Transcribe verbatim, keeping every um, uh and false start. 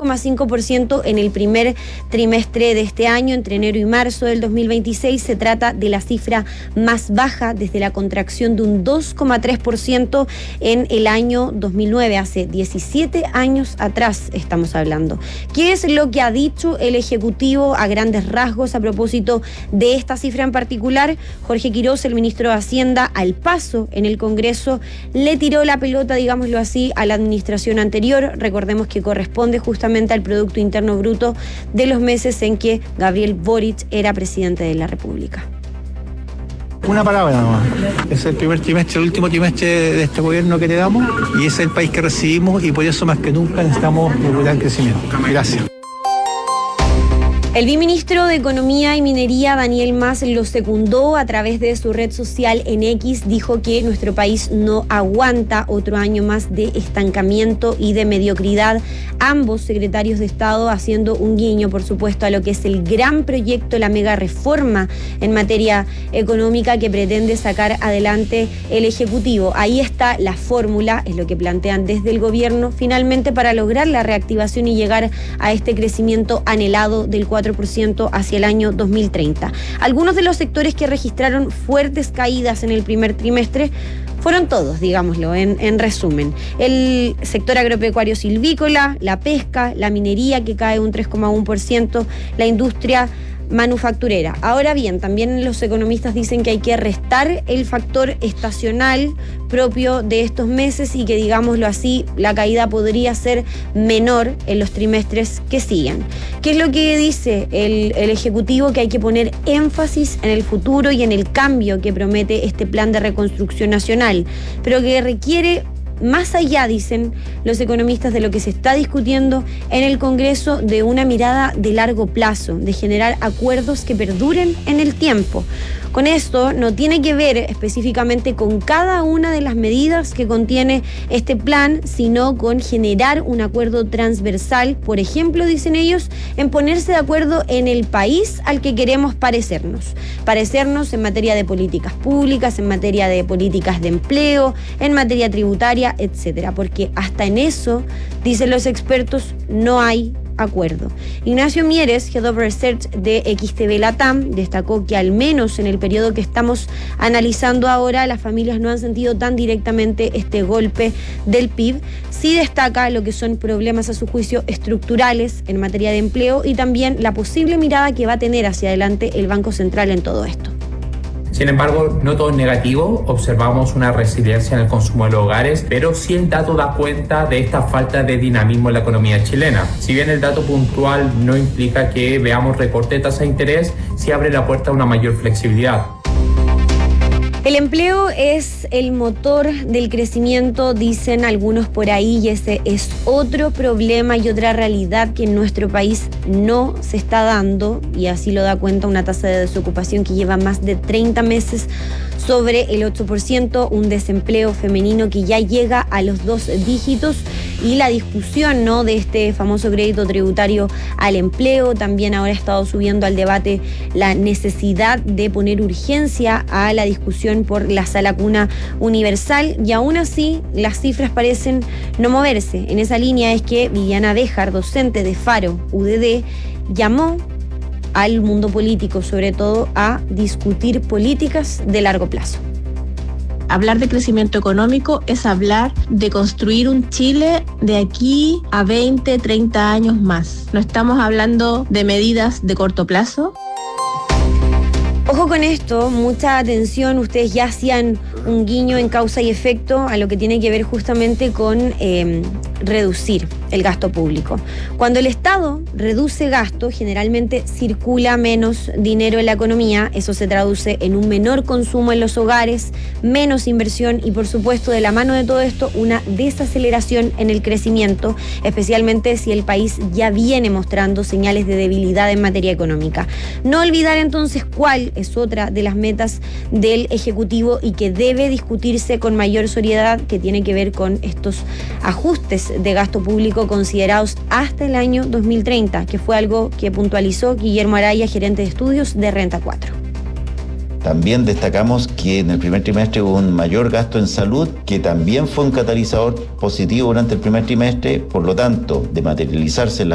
coma cinco por ciento en el primer trimestre de este año, entre enero y marzo del dos mil veintiséis. Se trata de la cifra más baja desde la contracción de un dos coma tres por ciento en el año dos mil nueve, hace diecisiete años atrás estamos hablando. ¿Qué es lo que ha dicho el Ejecutivo a grandes rasgos a propósito de esta cifra en particular? Jorge Quiroz, el ministro de Hacienda, al paso en el Congreso, le tiró la pelota, digámoslo así, a la administración anterior. Recordemos que corresponde justamente al Producto Interno Bruto de los meses en que Gabriel Boric era presidente de la República. Una palabra nomás. Es el primer trimestre, el último trimestre de este gobierno que le damos y es el país que recibimos y por eso más que nunca necesitamos regular crecimiento. Gracias. El viceministro de Economía y Minería, Daniel Mas, lo secundó a través de su red social en X. Dijo que nuestro país no aguanta otro año más de estancamiento y de mediocridad. Ambos secretarios de Estado haciendo un guiño, por supuesto, a lo que es el gran proyecto, la mega reforma en materia económica que pretende sacar adelante el Ejecutivo. Ahí está la fórmula, es lo que plantean desde el gobierno, finalmente para lograr la reactivación y llegar a este crecimiento anhelado del cuatro por ciento hacia el año dos mil treinta. Algunos de los sectores que registraron fuertes caídas en el primer trimestre fueron todos, digámoslo, en, en resumen. El sector agropecuario silvícola, la pesca, la minería que cae un tres coma uno por ciento, la industria manufacturera. Ahora bien, también los economistas dicen que hay que restar el factor estacional propio de estos meses y que, digámoslo así, la caída podría ser menor en los trimestres que sigan. ¿Qué es lo que dice el, el Ejecutivo? Que hay que poner énfasis en el futuro y en el cambio que promete este plan de reconstrucción nacional, pero que requiere, más allá, dicen los economistas, de lo que se está discutiendo en el Congreso, de una mirada de largo plazo, de generar acuerdos que perduren en el tiempo. Con esto no tiene que ver específicamente con cada una de las medidas que contiene este plan, sino con generar un acuerdo transversal, por ejemplo, dicen ellos, en ponerse de acuerdo en el país al que queremos parecernos. Parecernos en materia de políticas públicas, en materia de políticas de empleo, en materia tributaria, etcétera, porque hasta en eso, dicen los expertos, no hay acuerdo. Ignacio Mieres, Head of Research de X T V Latam, destacó que al menos en el periodo que estamos analizando ahora, las familias no han sentido tan directamente este golpe del P I B. Sí destaca lo que son problemas, a su juicio, estructurales en materia de empleo y también la posible mirada que va a tener hacia adelante el Banco Central en todo esto. Sin embargo, no todo es negativo, observamos una resiliencia en el consumo de los hogares, pero sí el dato da cuenta de esta falta de dinamismo en la economía chilena. Si bien el dato puntual no implica que veamos recorte de tasa de interés, sí abre la puerta a una mayor flexibilidad. El empleo es el motor del crecimiento, dicen algunos por ahí, y ese es otro problema y otra realidad que en nuestro país no se está dando, y así lo da cuenta una tasa de desocupación que lleva más de treinta meses sobre el ocho por ciento, un desempleo femenino que ya llega a los dos dígitos, y la discusión, ¿no?, de este famoso crédito tributario al empleo. También ahora ha estado subiendo al debate la necesidad de poner urgencia a la discusión por la sala cuna universal, y aún así las cifras parecen no moverse. En esa línea es que Viviana Béjar, docente de Faro U D D, llamó al mundo político, sobre todo, a discutir políticas de largo plazo. Hablar de crecimiento económico es hablar de construir un Chile de aquí a veinte, treinta años más. No estamos hablando de medidas de corto plazo. Ojo con esto, mucha atención, ustedes ya hacían un guiño en causa y efecto a lo que tiene que ver justamente con eh, reducir el gasto público. Cuando el Estado reduce gasto, generalmente circula menos dinero en la economía. Eso se traduce en un menor consumo en los hogares, menos inversión y, por supuesto, de la mano de todo esto, una desaceleración en el crecimiento, especialmente si el país ya viene mostrando señales de debilidad en materia económica. No olvidar entonces cuál es otra de las metas del Ejecutivo y que debe discutirse con mayor seriedad, que tiene que ver con estos ajustes de gasto público considerados hasta el año dos mil treinta, que fue algo que puntualizó Guillermo Araya, gerente de estudios de Renta cuatro. También destacamos que en el primer trimestre hubo un mayor gasto en salud, que también fue un catalizador positivo durante el primer trimestre. Por lo tanto, de materializarse en la